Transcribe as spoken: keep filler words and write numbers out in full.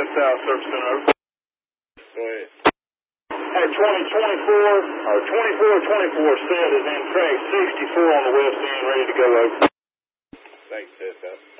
South Service Center, over. Go ahead. Hey, twenty twenty-four, or twenty-four twenty-four set is in track sixty-four on the west end, ready to go, over. Thanks, Tessa.